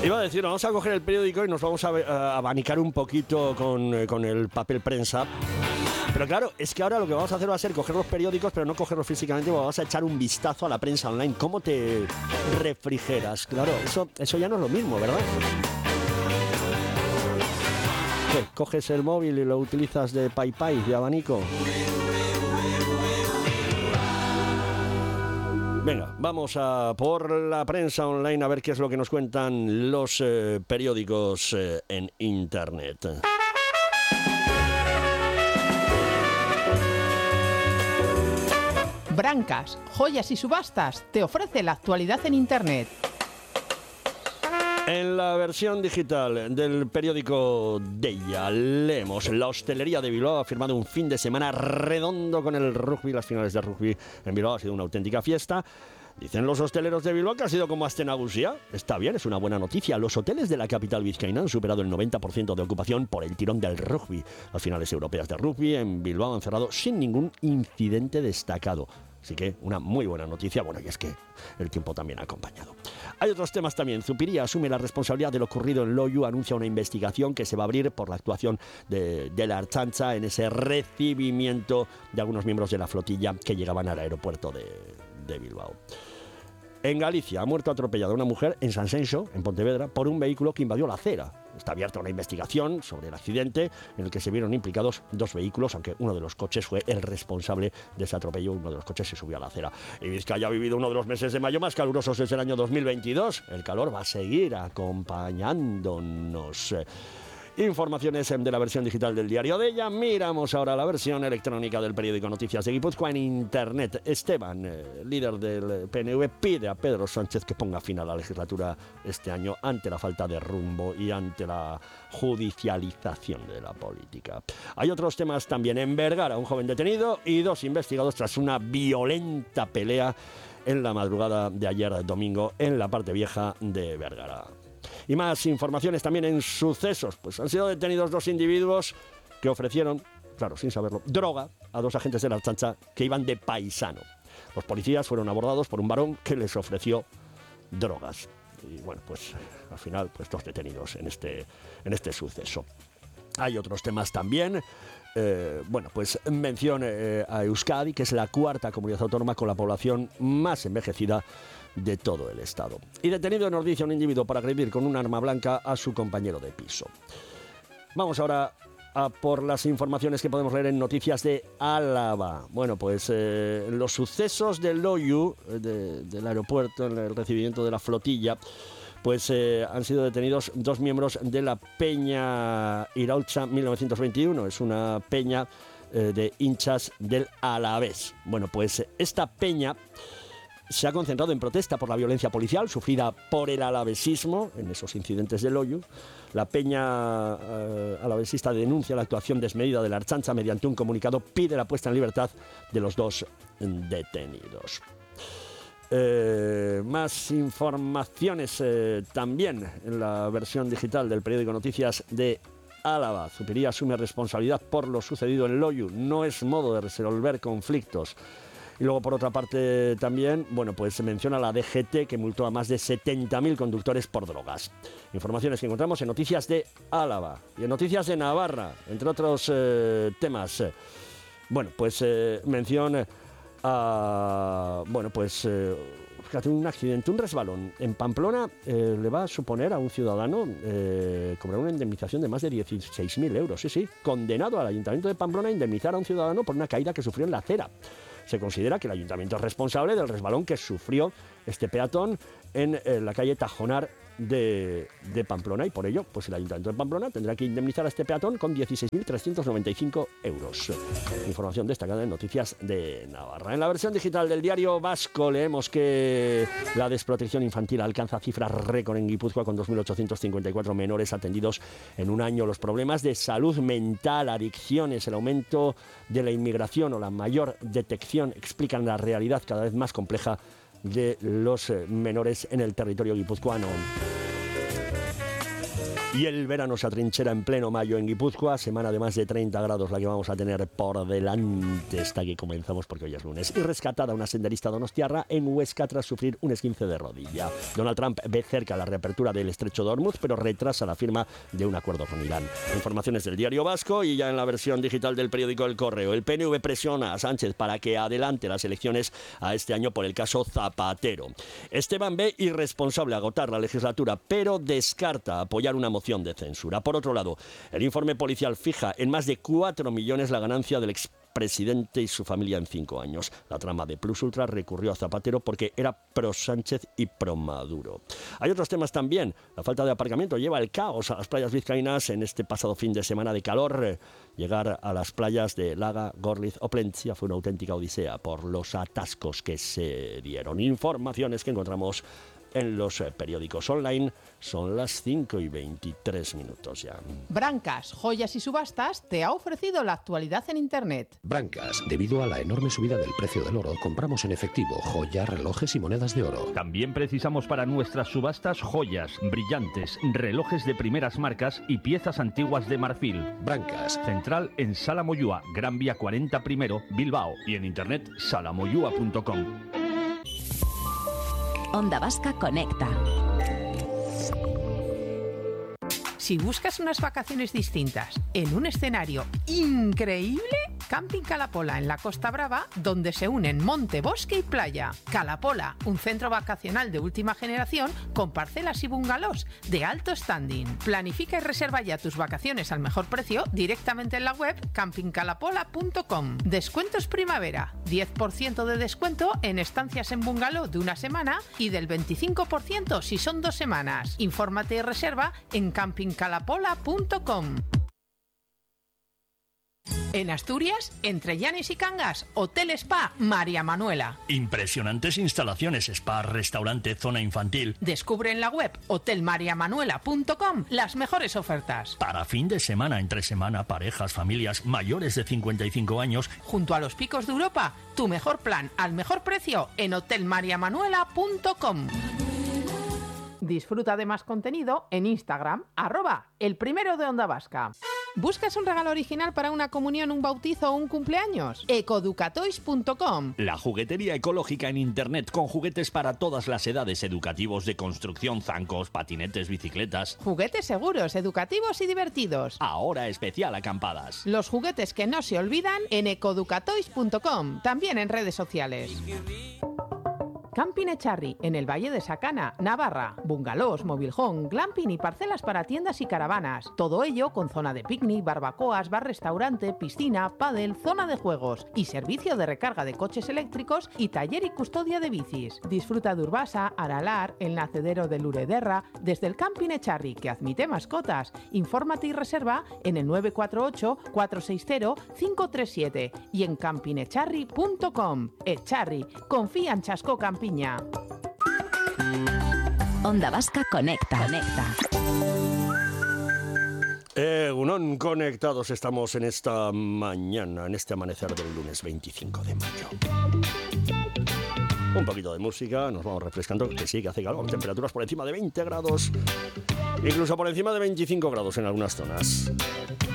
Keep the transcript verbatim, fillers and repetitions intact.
Iba a decir, vamos a coger el periódico y nos vamos a, a abanicar un poquito con, con el papel prensa. Pero claro, es que ahora lo que vamos a hacer va a ser coger los periódicos, pero no cogerlos físicamente, vamos a echar un vistazo a la prensa online. ¿Cómo te refrigeras? Claro, eso, eso ya no es lo mismo, ¿verdad? ¿Qué? ¿Coges el móvil y lo utilizas de pai pai, de abanico? Venga, vamos a por la prensa online a ver qué es lo que nos cuentan los eh, periódicos eh, en internet. Brancas, Joyas y Subastas te ofrece la actualidad en internet. En la versión digital del periódico Deia leemos: la hostelería de Bilbao ha firmado un fin de semana redondo con el rugby. Las finales de rugby en Bilbao ha sido una auténtica fiesta. Dicen los hosteleros de Bilbao que ha sido como Astenagusia. Está bien, es una buena noticia. Los hoteles de la capital vizcaína han superado el noventa por ciento de ocupación por el tirón del rugby. Las finales europeas de rugby en Bilbao han cerrado sin ningún incidente destacado. Así que una muy buena noticia. Bueno, y es que el tiempo también ha acompañado. Hay otros temas también. Zupiria asume la responsabilidad de lo ocurrido en Loiu, anuncia una investigación que se va a abrir por la actuación de, de la Ertzaintza en ese recibimiento de algunos miembros de la flotilla que llegaban al aeropuerto de, de Bilbao. En Galicia ha muerto atropellada una mujer en San Senxo, en Pontevedra, por un vehículo que invadió la acera. Está abierta una investigación sobre el accidente en el que se vieron implicados dos vehículos, aunque uno de los coches fue el responsable de ese atropello. Uno de los coches se subió a la acera. Y Vizcaya ha vivido uno de los meses de mayo más calurosos desde el año dos mil veintidós. El calor va a seguir acompañándonos. Informaciones de la versión digital del diario Deia. Miramos ahora la versión electrónica del periódico Noticias de Guipúzcoa en internet. Esteban, eh, líder del P N V, pide a Pedro Sánchez que ponga fin a la legislatura este año ante la falta de rumbo y ante la judicialización de la política. Hay otros temas también. En Vergara, un joven detenido y dos investigados tras una violenta pelea en la madrugada de ayer domingo en la parte vieja de Vergara. Y más informaciones también en sucesos. Pues han sido detenidos dos individuos que ofrecieron, claro, sin saberlo, droga a dos agentes de la Ertzaintza que iban de paisano. Los policías fueron abordados por un varón que les ofreció drogas. Y bueno, pues al final, pues dos detenidos en este, en este suceso. Hay otros temas también. Eh, bueno, pues mención eh, a Euskadi, que es la cuarta comunidad autónoma con la población más envejecida de todo el Estado. Y detenido en Ordizia un individuo por agredir con un arma blanca a su compañero de piso. Vamos ahora a por las informaciones que podemos leer en Noticias de Álava. Bueno, pues eh, los sucesos del Loiu, de, del aeropuerto, en el recibimiento de la flotilla, pues eh, han sido detenidos dos miembros de la Peña Iraultza mil novecientos veintiuno. Es una peña eh, de hinchas del Alavés. Bueno, pues esta peña se ha concentrado en protesta por la violencia policial sufrida por el alavesismo en esos incidentes de Loiu. La peña eh, alavesista denuncia la actuación desmedida de la Ertzaintza. Mediante un comunicado pide la puesta en libertad de los dos detenidos. Eh, más informaciones eh, también en la versión digital del periódico Noticias de Álava. Zupiria asume responsabilidad por lo sucedido en Loiu. No es modo de resolver conflictos. Y luego, por otra parte, también, bueno, pues se menciona la D G T, que multó a más de setenta mil conductores por drogas. Informaciones que encontramos en Noticias de Álava y en Noticias de Navarra, entre otros eh, temas. Bueno, pues eh, mención a, bueno, pues, eh, fíjate, un accidente, un resbalón en Pamplona eh, le va a suponer a un ciudadano eh, cobrar una indemnización de más de dieciséis mil euros. Sí, sí, condenado al Ayuntamiento de Pamplona a indemnizar a un ciudadano por una caída que sufrió en la acera. Se considera que el ayuntamiento es responsable del resbalón que sufrió este peatón en, en la calle Tajonar de, de Pamplona, y por ello, pues el ayuntamiento de Pamplona tendrá que indemnizar a este peatón con dieciséis mil trescientos noventa y cinco euros. Información destacada en Noticias de Navarra. En la versión digital del diario Vasco leemos que la desprotección infantil alcanza cifras récord en Guipúzcoa con dos mil ochocientos cincuenta y cuatro menores atendidos en un año. Los problemas de salud mental, adicciones, el aumento de la inmigración o la mayor detección explican la realidad cada vez más compleja de los menores en el territorio guipuzcoano. Y el verano se atrinchera en pleno mayo en Guipúzcoa, semana de más de treinta grados la que vamos a tener por delante hasta que comenzamos, porque hoy es lunes. Y rescatada una senderista donostiarra en Huesca tras sufrir un esguince de rodilla. Donald Trump ve cerca la reapertura del estrecho de Hormuz, pero retrasa la firma de un acuerdo con Irán. Informaciones del Diario Vasco y ya en la versión digital del periódico El Correo. El P N V presiona a Sánchez para que adelante las elecciones a este año por el caso Zapatero. Esteban ve irresponsable agotar la legislatura, pero descarta apoyar una moción de censura. Por otro lado, el informe policial fija en más de cuatro millones la ganancia del expresidente y su familia en cinco años. La trama de Plus Ultra recurrió a Zapatero porque era pro Sánchez y pro Maduro. Hay otros temas también. La falta de aparcamiento lleva el caos a las playas vizcaínas en este pasado fin de semana de calor. Llegar a las playas de Laga, Gorliz o Plentzia fue una auténtica odisea por los atascos que se dieron. Informaciones que encontramos en los periódicos online. Son las cinco y veintitrés minutos ya. Brancas, Joyas y Subastas te ha ofrecido la actualidad en Internet. Brancas, debido a la enorme subida del precio del oro, compramos en efectivo joyas, relojes y monedas de oro. También precisamos para nuestras subastas joyas, brillantes, relojes de primeras marcas y piezas antiguas de marfil. Brancas. Central en Sala Moyúa, Gran Vía cuarenta Primero, Bilbao. Y en internet salamoyúa punto com. Onda Vasca Conecta. Si buscas unas vacaciones distintas en un escenario increíble, Camping Calapola en la Costa Brava, donde se unen monte, bosque y playa. Calapola, un centro vacacional de última generación con parcelas y bungalows de alto standing. Planifica y reserva ya tus vacaciones al mejor precio directamente en la web camping calapola punto com. Descuentos primavera, diez por ciento de descuento en estancias en bungalow de una semana y del veinticinco por ciento si son dos semanas. Infórmate y reserva en camping calapola punto com. En Asturias, entre Llanes y Cangas, Hotel Spa María Manuela. Impresionantes instalaciones, spa, restaurante, zona infantil. Descubre en la web hotel maría manuela punto com las mejores ofertas. Para fin de semana, entre semana, parejas, familias mayores de cincuenta y cinco años. Junto a los picos de Europa, tu mejor plan al mejor precio en hotel maría manuela punto com. Disfruta de más contenido en Instagram, arroba el primero de Onda Vasca. ¿Buscas un regalo original para una comunión, un bautizo o un cumpleaños? ecoeducatoys punto com. La juguetería ecológica en internet con juguetes para todas las edades, educativos, de construcción, zancos, patinetes, bicicletas. Juguetes seguros, educativos y divertidos. Ahora especial acampadas. Los juguetes que no se olvidan en ecoeducatoys punto com, también en redes sociales. Camping Echarri, en el Valle de Sacana, Navarra. Bungalows, mobilhome, glamping y parcelas para tiendas y caravanas. Todo ello con zona de picnic, barbacoas, bar-restaurante, piscina, pádel, zona de juegos y servicio de recarga de coches eléctricos y taller y custodia de bicis. Disfruta de Urbasa, Aralar, el nacedero de Lurederra, desde el Camping Echarri, que admite mascotas. Infórmate y reserva en el nueve cuatro ocho, cuatro seis cero, cinco tres siete y en camping echarri punto com. Echarri, confía en Chasco Camping. Onda Vasca Conecta. Conecta. Eh, Unón conectados estamos en esta mañana, en este amanecer del lunes veinticinco de mayo. Un poquito de música, nos vamos refrescando, que sí, que hace calor, temperaturas por encima de veinte grados, incluso por encima de veinticinco grados en algunas zonas.